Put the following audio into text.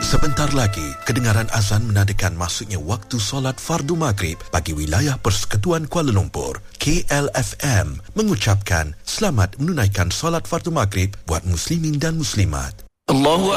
Sebentar lagi, kedengaran azan menandakan masuknya waktu solat fardu maghrib bagi wilayah Persekutuan Kuala Lumpur. KLFM mengucapkan selamat menunaikan solat fardu maghrib buat muslimin dan muslimat. Allahu